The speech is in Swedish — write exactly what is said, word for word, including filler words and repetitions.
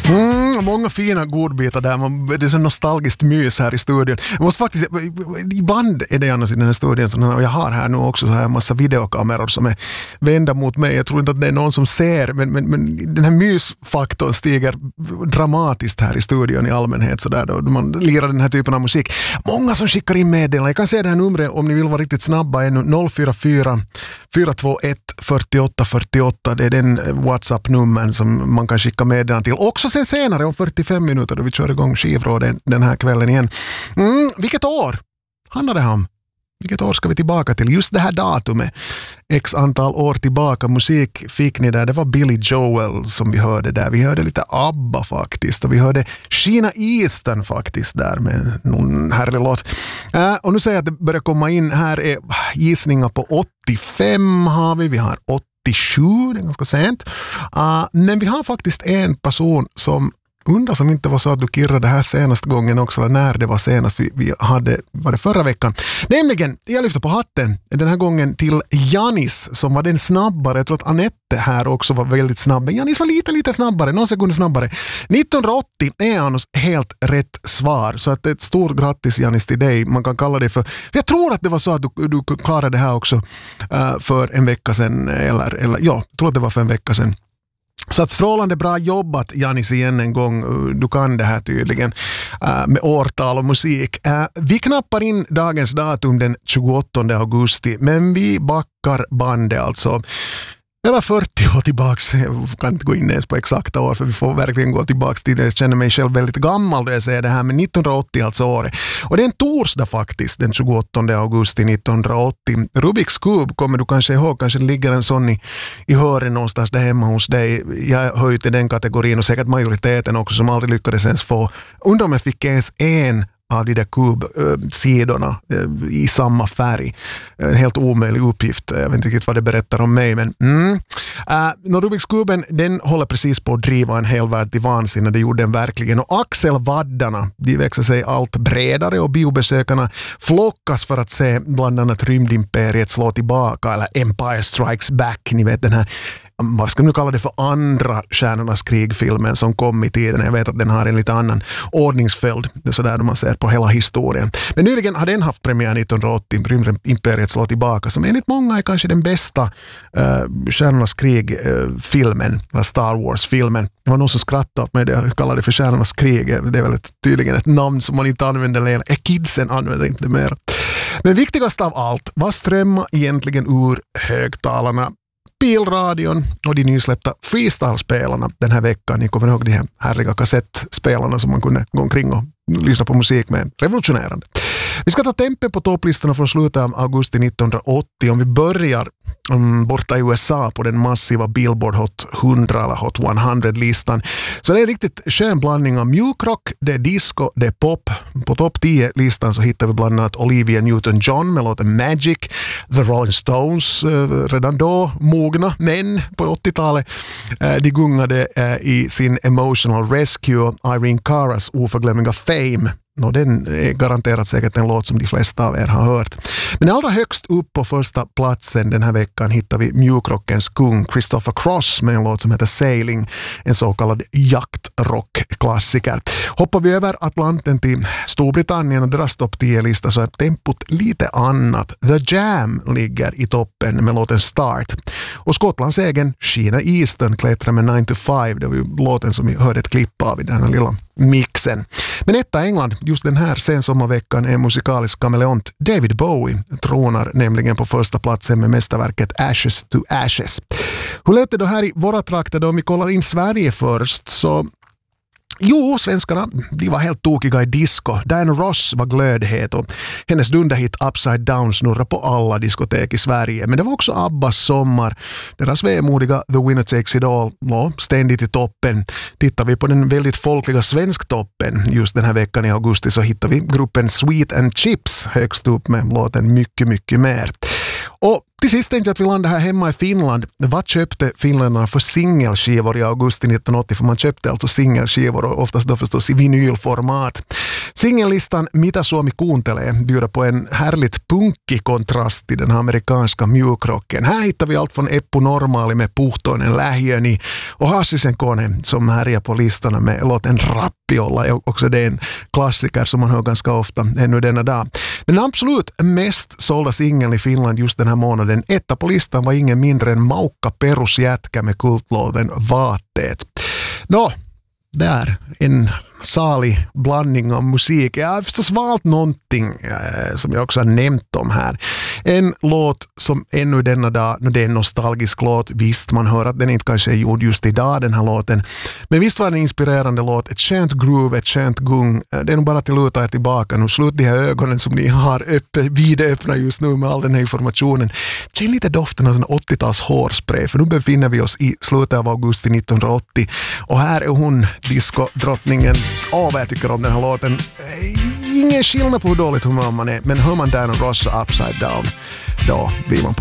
Mm, många fina godbitar där. Man, det är så nostalgiskt mys här i studion. Jag måste faktiskt, ibland är det annars i den här studion så jag har här nu också så här en massa videokameror som är vända mot mig. Jag tror inte att det är någon som ser, men, men, men den här mysfaktorn stiger dramatiskt här i studion i allmänhet så där då man lirar den här typen av musik. Många som skickar in meddelanden. Jag kan se det här numret om ni vill vara riktigt snabba ännu. noll fyra fyra fyra två ett fyrtioåtta fyrtioåtta. Det är den WhatsApp-nummer som man kan skicka meddelanden till. Också sen senare om fyrtiofem minuter då vi kör igång skivråden den här kvällen igen. Mm, vilket år handlar det om? Vilket år ska vi tillbaka till? Just det här datumet. X antal år tillbaka. Musik fick ni där. Det var Billy Joel som vi hörde där. Vi hörde lite ABBA faktiskt. Och vi hörde Sheena Easton faktiskt där med någon härlig låt. Uh, och nu säger jag att det börjar komma in. Här är gissningar på åttiofem har vi. Vi har åttiosju. Det är ganska sent. Uh, men vi har faktiskt en person som undrar som inte var så att du kirrade det här senaste gången också, eller när det var senast vi, vi hade, var det förra veckan. Nämligen, jag lyfter på hatten den här gången till Janis som var den snabbare. Jag tror att Anette här också var väldigt snabb. Men Janis var lite, lite snabbare, någon sekund snabbare. nittonhundraåttio är han helt rätt svar. Så att ett stort grattis Janis till dig. Man kan kalla det för, jag tror att det var så att du, du klarade det här också uh, för en vecka sedan. Eller, eller ja, jag tror att det var för en vecka sedan. Så att strålande bra jobbat Janis igen en gång. Du kan det här tydligen uh, med årtal och musik. Uh, vi knappar in dagens datum den tjugoåttonde augusti, men vi backar bandet alltså. Jag var fyrtio år tillbaks. Jag kan inte gå in ens på exakta år för vi får verkligen gå tillbaks till det. Jag känner mig själv väldigt gammal då jag säger det här, men nittonhundraåttio alltså året. Och det är en torsdag faktiskt, den tjugoåttonde augusti nittonhundraåttio. Rubiks kub kommer du kanske ihåg, kanske ligger en sån i, i hören någonstans där hemma hos dig. Jag hör ju till den kategorin och säkert majoriteten också som aldrig lyckades ens få. Undrar om jag fick ens en av de där kubsidorna äh, i samma färg. En helt omöjlig uppgift. Jag vet inte riktigt vad det berättar om mig. Men mm. äh, Rubiks kuben, den håller precis på att driva en hel värld till vansinne. Det gjorde den verkligen. Och axelvaddarna, de växer sig allt bredare och biobesökarna flockas för att se bland annat Rymdimperiet slå tillbaka eller Empire Strikes Back. Ni vet den här, vad ska man nu kalla det för, andra Stjärnornas krig-filmen som kom i tiden. Jag vet att den har en lite annan ordningsföljd. Det är sådär man ser på hela historien. Men nyligen har den haft premiär nittonhundraåttio, Rymdimperiet slår tillbaka, som enligt många är kanske den bästa uh, Stjärnornas krig-filmen, uh, eller Star Wars-filmen. Det var någon som skrattade åt mig, jag kallade det för Stjärnornas krig. Det är väl ett, tydligen ett namn som man inte använder längre. Kidsen använder inte mer. Men viktigast av allt, vad strömmar egentligen ur högtalarna? Bilradion och de nysläppta freestyle-spelarna den här veckan. Ni kommer ihåg de här härliga kassettspelarna som man kunde gå omkring och lyssna på musik med. Revolutionerande. Vi ska ta tempen på topplistorna från slutet av augusti nittonhundraåttio. Om vi börjar um, borta i U S A på den massiva Billboard Hot hundra eller Hot hundra-listan. Så det är en riktigt skön blandning av mjukrock, det är disco, det är pop. På topp tio-listan så hittar vi bland annat Olivia Newton-John med låten Magic, The Rolling Stones, uh, redan då mogna, men på åttiotalet uh, de gungade uh, i sin Emotional Rescue, Irene Caras oförglömliga Fame. Och den är garanterat säkert en låt som de flesta av er har hört. Men allra högst upp på första platsen den här veckan hittar vi mjukrockens kung Christopher Cross med en låt som heter Sailing, en så kallad jaktrockklassiker. Hoppar vi över Atlanten till Storbritannien och deras topp tio-lista så är tempot lite annat. The Jam ligger i toppen med låten Start. Och Skottlands egen Sheena Easton klättrar med nine to five. Det var ju låten som vi hörde ett klipp av i den här lilla mixen. Men etta England, just den här sensommarveckan är musikalisk kameleont David Bowie tronar nämligen på första platsen med mästerverket Ashes to Ashes. Hur lät det då här i våra trakter då? Om vi kollar in Sverige först så jo, svenskarna, de var helt tokiga i disco. Diana Ross var glödhet och hennes dunderhit Upside Down snurrar på alla diskotek i Sverige. Men det var också Abbas sommar. Deras vemodiga The Winner Takes It All var ständigt i toppen. Tittar vi på den väldigt folkliga svensktoppen just den här veckan i augusti så hittar vi gruppen Sweet and Chips högst upp med låten Mycket, mycket mer. Och till sist tänkte jag att vi landar här hemma i Finland. Vad köpte finländarna för singelskivor i augusti nittonhundraåttio? För man köpte alltså singelskivor och oftast då förstås i vinylformat. Singellistan Mitä Suomi kuuntelee bjuder på en härligt punkig kontrast till den här amerikanska mjukrocken. Här hittar vi allt från Eppu Normaali med Puhtoinen lähiöni och Hassisen Kone som härjar på listorna med låten Rappiolla. Också det är en klassiker som man hör ganska ofta ännu denna dag. Den absolut mest sålda singeln i Finland just den här månaden, etta på listan, var ingen mindre än Maukka Perusjätkä med kultlåten Vaatteet. Nå, där en salig blandning av musik. Jag har förstås valt någonting eh, som jag också har nämnt om här. En låt som ännu denna dag, det är en nostalgisk låt. Visst, man hör att den inte kanske är gjord just idag, den här låten. Men visst var det en inspirerande låt. Ett skönt groove, ett skönt gung. Det är nog bara att luta er tillbaka nu. Slut de här ögonen som ni har öppet, vidöppna just nu med all den här informationen. Känn lite doften av en åttio-tals hårspray, för nu befinner vi oss i slutet av augusti nittonhundraåttio. Och här är hon, disco-drottningen. Åh, vad jag tycker om den här låten. Ingen skillnad på hur dåligt humör man är, men hör man Diana Ross Upside Down, då blir man på